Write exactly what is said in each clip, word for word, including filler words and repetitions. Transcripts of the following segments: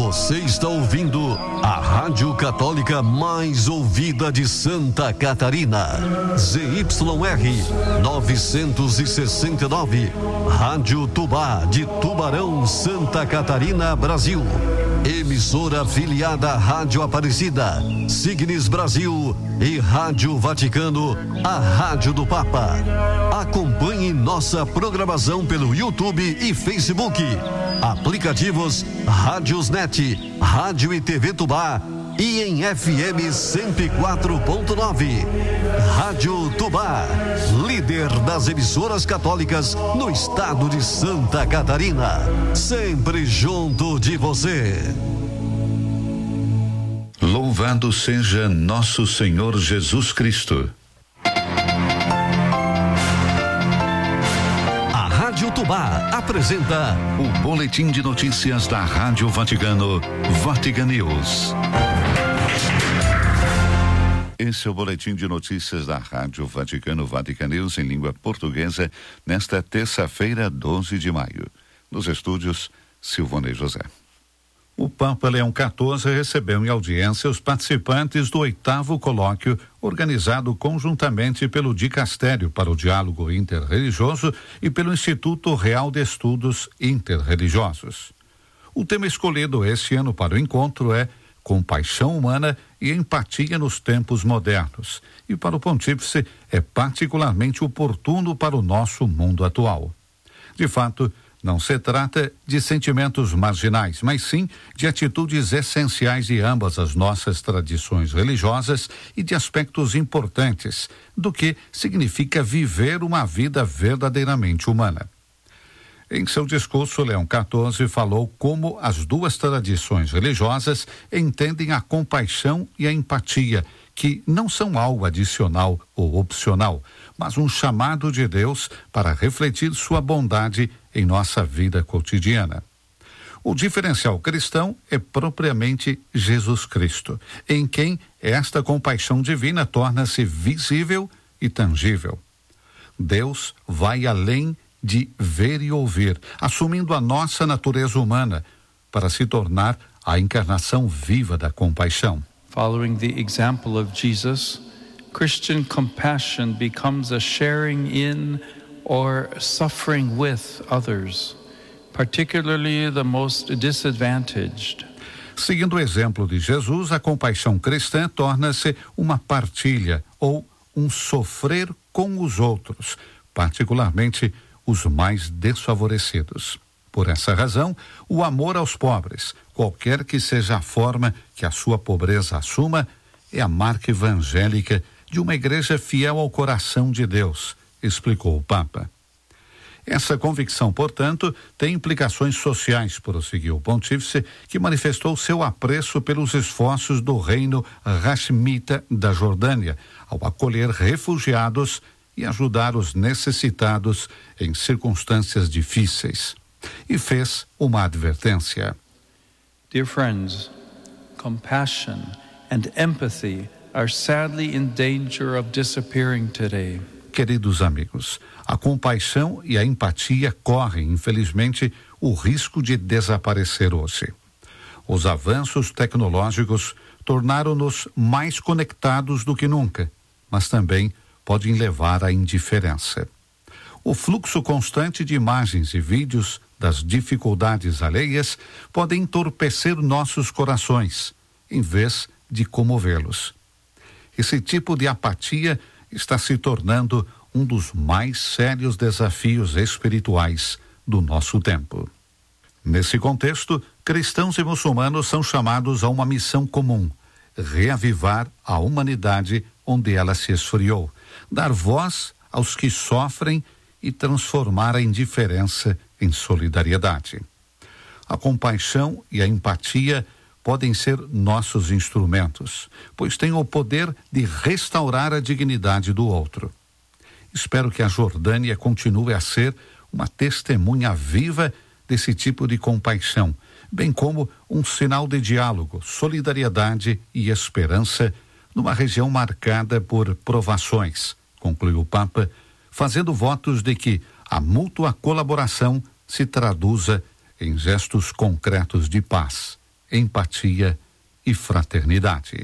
Você está ouvindo a Rádio Católica mais ouvida de Santa Catarina. Z Y R novecentos e sessenta e nove. Rádio Tubá de Tubarão, Santa Catarina, Brasil. Emissora afiliada à Rádio Aparecida, Signes Brasil e Rádio Vaticano, a Rádio do Papa. Acompanhe nossa programação pelo YouTube e Facebook. Aplicativos Rádiosnet, Rádio e T V Tubá e em F M cento e quatro ponto nove. Rádio Tubá, líder das emissoras católicas no estado de Santa Catarina. Sempre junto de você. Louvado seja nosso Senhor Jesus Cristo. A Rádio Tubá apresenta o boletim de notícias da Rádio Vaticano, Vatican News. Esse é o boletim de notícias da Rádio Vaticano, Vatican News, em língua portuguesa, nesta terça-feira, doze de maio. Nos estúdios, Silvonei José. O Papa Leão quatorze recebeu em audiência os participantes do oitavo colóquio, organizado conjuntamente pelo Dicastério para o Diálogo Interreligioso e pelo Instituto Real de Estudos Interreligiosos. O tema escolhido este ano para o encontro é Compaixão Humana e Empatia nos Tempos Modernos, e para o Pontífice é particularmente oportuno para o nosso mundo atual. De fato, não se trata de sentimentos marginais, mas sim de atitudes essenciais de ambas as nossas tradições religiosas e de aspectos importantes do que significa viver uma vida verdadeiramente humana. Em seu discurso, Leão quatorze falou como as duas tradições religiosas entendem a compaixão e a empatia, que não são algo adicional ou opcional, mas um chamado de Deus para refletir sua bondade em nossa vida cotidiana. O diferencial cristão é propriamente Jesus Cristo, em quem esta compaixão divina torna-se visível e tangível. Deus vai além de ver e ouvir, assumindo a nossa natureza humana para se tornar a encarnação viva da compaixão. Following the example of Jesus, Christian compassion becomes a sharing in or suffering with others, particularly the most disadvantaged. Seguindo o exemplo de Jesus, a compaixão cristã torna-se uma partilha ou um sofrer com os outros, particularmente os mais desfavorecidos. Por essa razão, o amor aos pobres, qualquer que seja a forma que a sua pobreza assuma, é a marca evangélica de uma igreja fiel ao coração de Deus, explicou o Papa. Essa convicção, portanto, tem implicações sociais, prosseguiu o Pontífice, que manifestou seu apreço pelos esforços do reino Hashemita da Jordânia ao acolher refugiados e ajudar os necessitados em circunstâncias difíceis. E fez uma advertência. Dear friends, compassion and empathy are sadly in danger of disappearing today. Queridos amigos, a compaixão e a empatia correm, infelizmente, o risco de desaparecer hoje. Os avanços tecnológicos tornaram-nos mais conectados do que nunca, mas também podem levar à indiferença. O fluxo constante de imagens e vídeos das dificuldades alheias podem entorpecer nossos corações, em vez de comovê-los. Esse tipo de apatia está se tornando um dos mais sérios desafios espirituais do nosso tempo. Nesse contexto, cristãos e muçulmanos são chamados a uma missão comum: reavivar a humanidade onde ela se esfriou, dar voz aos que sofrem e transformar a indiferença em solidariedade. A compaixão e a empatia podem ser nossos instrumentos, pois têm o poder de restaurar a dignidade do outro. Espero que a Jordânia continue a ser uma testemunha viva desse tipo de compaixão, bem como um sinal de diálogo, solidariedade e esperança numa região marcada por provações, concluiu o Papa, fazendo votos de que a mútua colaboração se traduza em gestos concretos de paz empatia e fraternidade.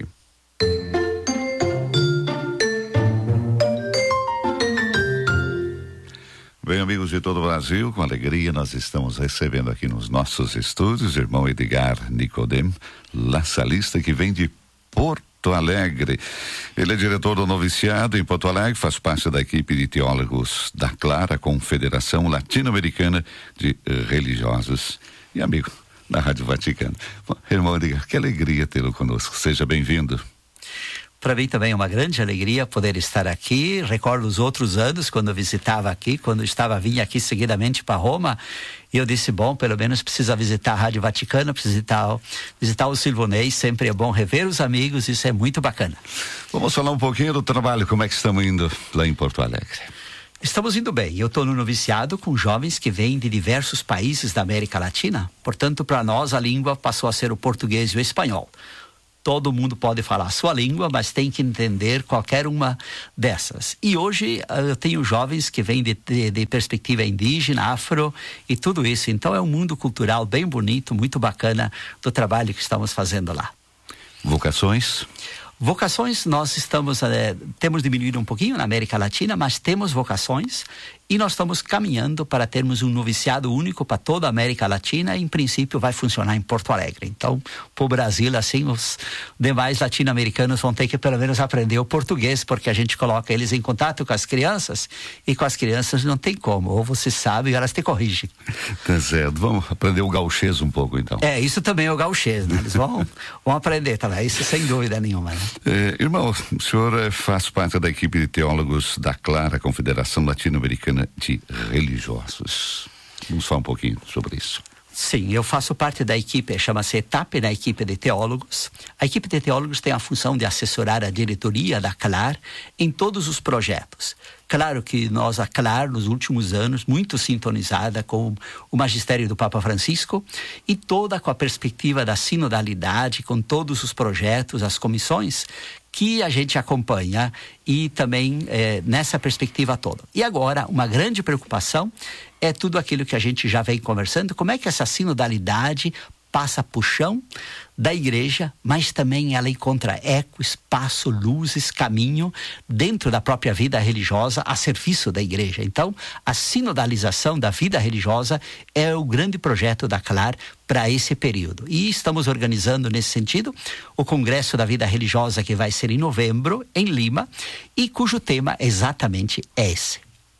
Bem, amigos de todo o Brasil, com alegria nós estamos recebendo aqui nos nossos estúdios o irmão Edgar Nicodem, laçalista, que vem de Porto Alegre. Ele é diretor do noviciado em Porto Alegre, faz parte da equipe de teólogos da Clara, Confederação Latino-Americana de Religiosos, e amigo da Rádio Vaticano. Bom, irmão Edgar, que alegria tê-lo conosco. Seja bem-vindo. Para mim também é uma grande alegria poder estar aqui. Recordo os outros anos quando eu visitava aqui, quando eu estava vindo aqui seguidamente para Roma, e eu disse, bom, pelo menos precisa visitar a Rádio Vaticano, precisa visitar, visitar o Silvonei, sempre é bom rever os amigos, isso é muito bacana. Vamos falar um pouquinho do trabalho, como é que estamos indo lá em Porto Alegre? Estamos indo bem. Eu estou no noviciado com jovens que vêm de diversos países da América Latina, portanto, para nós a língua passou a ser o português e o espanhol. Todo mundo pode falar a sua língua, mas tem que entender qualquer uma dessas. E hoje eu tenho jovens que vêm de, de, de perspectiva indígena, afro e tudo isso. Então é um mundo cultural bem bonito, muito bacana do trabalho que estamos fazendo lá. Vocações? Vocações, nós estamos, é, temos diminuído um pouquinho na América Latina, mas temos vocações e nós estamos caminhando para termos um noviciado único para toda a América Latina e, em princípio, vai funcionar em Porto Alegre. Então, para o Brasil, assim, os demais latino-americanos vão ter que, pelo menos, aprender o português, porque a gente coloca eles em contato com as crianças e com as crianças não tem como. Ou você sabe e elas te corrigem. Tá certo. Vamos aprender o gauchês um pouco, então. É, isso também é o gauchês, né? Eles vão, vão aprender também, isso sem dúvida nenhuma, né? É, irmão, o senhor faz parte da equipe de teólogos da Clara, Confederação Latino-Americana de Religiosos. Vamos falar um pouquinho sobre isso. Sim, eu faço parte da equipe, chama-se ETAP, da equipe de teólogos. A equipe de teólogos tem a função de assessorar a diretoria da C L A R em todos os projetos. Claro que nós, a C L A R, nos últimos anos, muito sintonizada com o magistério do Papa Francisco e toda com a perspectiva da sinodalidade, com todos os projetos, as comissões que a gente acompanha e também é, nessa perspectiva toda. E agora, uma grande preocupação é tudo aquilo que a gente já vem conversando, como é que essa sinodalidade passa para o chão da igreja, mas também ela encontra eco, espaço, luzes, caminho dentro da própria vida religiosa a serviço da igreja. Então, a sinodalização da vida religiosa é o grande projeto da C L A R para esse período. E estamos organizando nesse sentido o Congresso da Vida Religiosa, que vai ser em novembro, em Lima, e cujo tema exatamente é esse.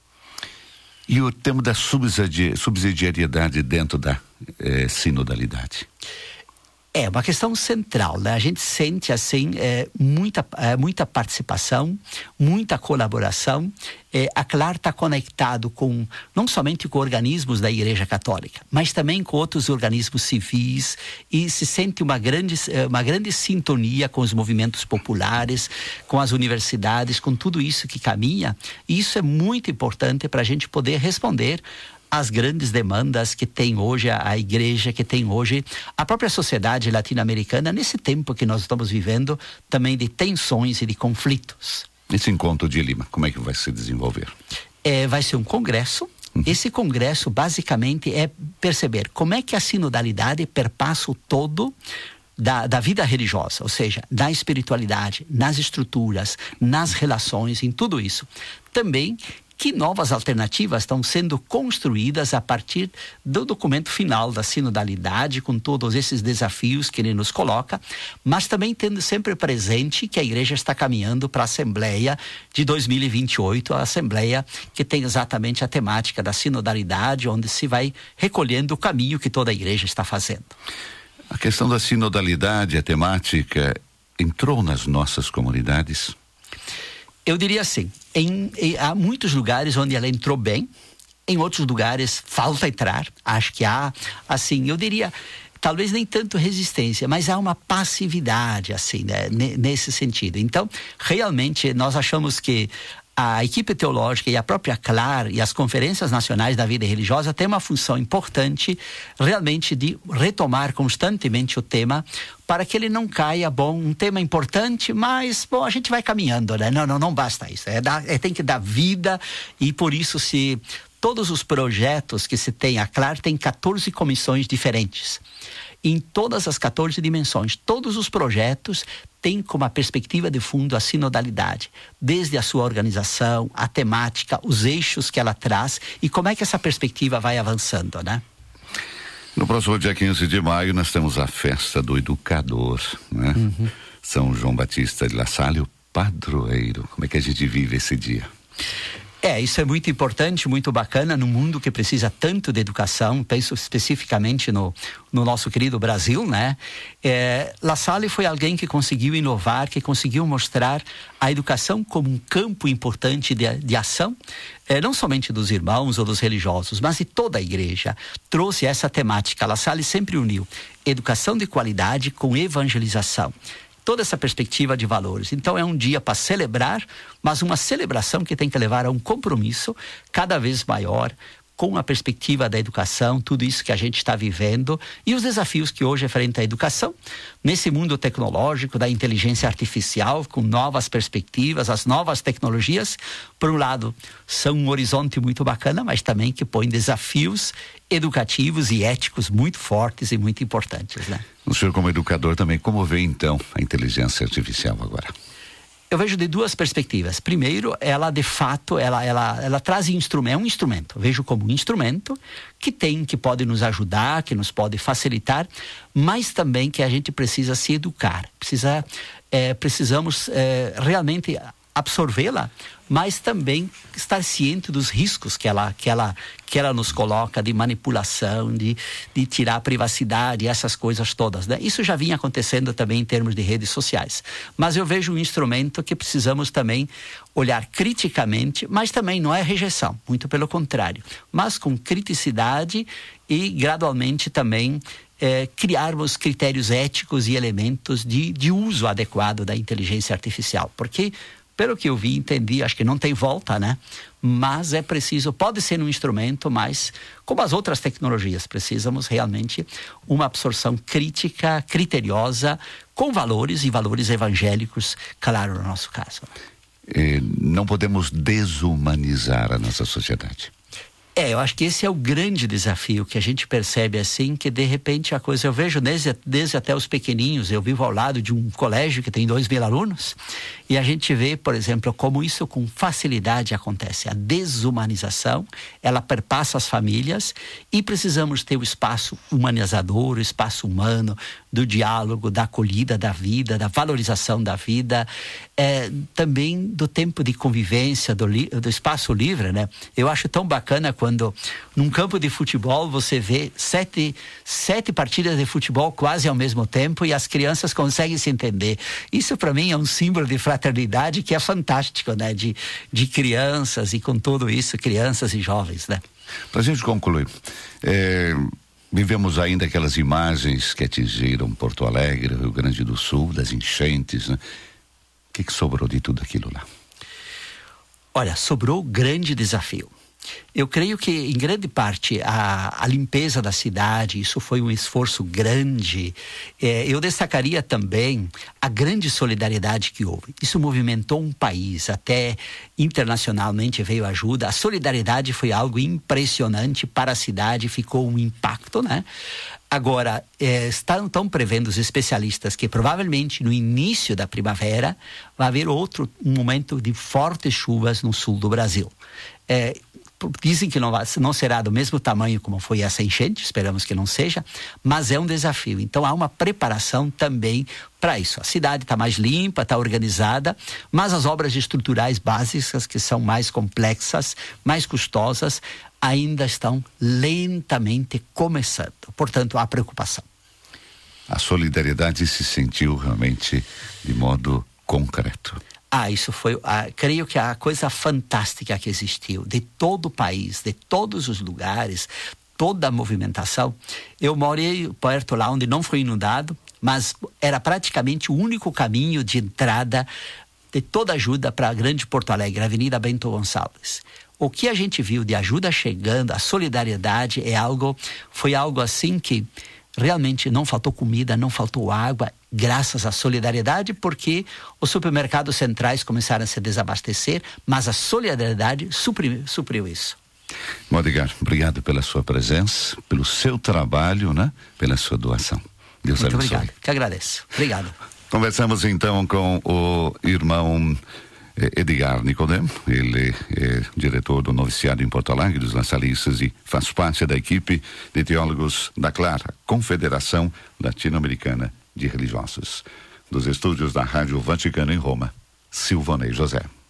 E o tema da subsidi- subsidiariedade dentro da eh, sinodalidade? É uma questão central, né? A gente sente assim é, muita, é, muita participação, muita colaboração. É, a C L A R está conectado com não somente com organismos da Igreja Católica, mas também com outros organismos civis e se sente uma grande, uma grande sintonia com os movimentos populares, com as universidades, com tudo isso que caminha. E isso é muito importante para a gente poder responder as grandes demandas que tem hoje a, a igreja, que tem hoje a própria sociedade latino-americana nesse tempo que nós estamos vivendo também de tensões e de conflitos. Esse encontro de Lima, como é que vai se desenvolver? É, vai ser um congresso. Uhum. Esse congresso basicamente é perceber como é que a sinodalidade perpassa o todo Da, da vida religiosa, ou seja, da espiritualidade, nas estruturas, nas relações, em tudo isso. Também que novas alternativas estão sendo construídas a partir do documento final da sinodalidade, com todos esses desafios que ele nos coloca, mas também tendo sempre presente que a igreja está caminhando para a Assembleia de dois mil e vinte e oito, a Assembleia que tem exatamente a temática da sinodalidade, onde se vai recolhendo o caminho que toda a igreja está fazendo. A questão da sinodalidade, a temática, entrou nas nossas comunidades? Eu diria assim, em, em, há muitos lugares onde ela entrou bem, em outros lugares falta entrar. Acho que há, assim, eu diria, talvez nem tanto resistência, mas há uma passividade, assim, né, nesse sentido. Então, realmente, nós achamos que a equipe teológica e a própria C L A R e as conferências nacionais da vida religiosa têm uma função importante realmente de retomar constantemente o tema para que ele não caia, bom, um tema importante, mas, bom, a gente vai caminhando, né? Não, não, não basta isso, é dar, é, tem que dar vida e por isso se todos os projetos que se tem, a C L A R tem quatorze comissões diferentes. em todas as quatorze dimensões. Todos os projetos têm como perspectiva de fundo a sinodalidade, desde a sua organização, a temática, os eixos que ela traz e como é que essa perspectiva vai avançando, né? No próximo dia quinze de maio nós temos a festa do educador, né? Uhum. São João Batista de La Salle, o padroeiro. Como é que a gente vive esse dia? É, isso é muito importante, muito bacana num mundo que precisa tanto de educação. Penso especificamente no, no nosso querido Brasil, né? É, La Salle foi alguém que conseguiu inovar, que conseguiu mostrar a educação como um campo importante de, de ação, é, não somente dos irmãos ou dos religiosos, mas de toda a igreja. Trouxe essa temática. La Salle sempre uniu educação de qualidade com evangelização. Toda essa perspectiva de valores. Então é um dia para celebrar, mas uma celebração que tem que levar a um compromisso cada vez maior com a perspectiva da educação, tudo isso que a gente está vivendo e os desafios que hoje enfrenta a educação nesse mundo tecnológico, da inteligência artificial, com novas perspectivas, as novas tecnologias, por um lado, são um horizonte muito bacana, mas também que põe desafios educativos e éticos muito fortes e muito importantes, né? O senhor, como educador, também, como vê então a inteligência artificial agora? Eu vejo de duas perspectivas. Primeiro, ela de fato, ela, ela, ela traz instrumento, é um instrumento. Eu vejo como um instrumento que tem, que pode nos ajudar, que nos pode facilitar, mas também que a gente precisa se educar. Precisa, é, precisamos é, realmente absorvê-la, mas também estar ciente dos riscos que ela, que ela, que ela nos coloca de manipulação, de, de tirar a privacidade, essas coisas todas, né? Isso já vinha acontecendo também em termos de redes sociais. Mas eu vejo um instrumento que precisamos também olhar criticamente, mas também não é rejeição, muito pelo contrário, mas com criticidade e gradualmente também É, criarmos critérios éticos e elementos de, de uso adequado da inteligência artificial. Porque, pelo que eu vi, entendi, acho que não tem volta, né? Mas é preciso, pode ser um instrumento, mas como as outras tecnologias, precisamos realmente uma absorção crítica, criteriosa, com valores e valores evangélicos, claro, no nosso caso. E não podemos desumanizar a nossa sociedade. É, eu acho que esse é o grande desafio que a gente percebe assim, que de repente a coisa, eu vejo desde, desde até os pequenininhos, eu vivo ao lado de um colégio que tem dois mil alunos, e a gente vê, por exemplo, como isso com facilidade acontece. A desumanização, ela perpassa as famílias e precisamos ter o espaço humanizador, o espaço humano, do diálogo, da acolhida da vida, da valorização da vida, é, também do tempo de convivência, do, li, do espaço livre, né? Eu acho tão bacana quando num campo de futebol você vê sete, sete partidas de futebol quase ao mesmo tempo e as crianças conseguem se entender. Isso para mim é um símbolo de fraternidade que é fantástico, né? De, de crianças e com tudo isso, crianças e jovens, né? Para a gente concluir, é... vivemos ainda aquelas imagens que atingiram Porto Alegre, Rio Grande do Sul, das enchentes, né? O que, que sobrou de tudo aquilo lá? Olha, sobrou grande desafio. Eu creio que, em grande parte, a, a limpeza da cidade, isso foi um esforço grande. É, eu destacaria também a grande solidariedade que houve. Isso movimentou um país, até internacionalmente veio ajuda. A solidariedade foi algo impressionante para a cidade, ficou um impacto, né? Agora, é, estão, estão prevendo os especialistas que provavelmente no início da primavera vai haver outro um momento de fortes chuvas no sul do Brasil. É, dizem que não, vai, não será do mesmo tamanho como foi essa enchente, esperamos que não seja, mas é um desafio. Então há uma preparação também para isso. A cidade está mais limpa, está organizada, mas as obras estruturais básicas, que são mais complexas, mais custosas, ainda estão lentamente começando. Portanto, há preocupação. A solidariedade se sentiu realmente de modo concreto. Ah, isso foi, ah, creio que a coisa fantástica que existiu, de todo o país, de todos os lugares, toda a movimentação. Eu morei perto lá onde não foi inundado, mas era praticamente o único caminho de entrada de toda ajuda para a grande Porto Alegre, a Avenida Bento Gonçalves. O que a gente viu de ajuda chegando, a solidariedade é algo, foi algo assim que realmente não faltou comida, não faltou água, graças à solidariedade, porque os supermercados centrais começaram a se desabastecer, mas a solidariedade supriu, supriu isso. Edgar, obrigado pela sua presença, pelo seu trabalho, né? Pela sua doação. Deus Muito abençoe. obrigado, que agradeço. Obrigado. Conversamos então com o irmão Edgar Nicodemo, ele é diretor do noviciado em Porto Alegre dos Laçalistas e faz parte da equipe de teólogos da CLAR, Confederação Latino-Americana de Religiosos. Dos estúdios da Rádio Vaticano em Roma, Silvonei José.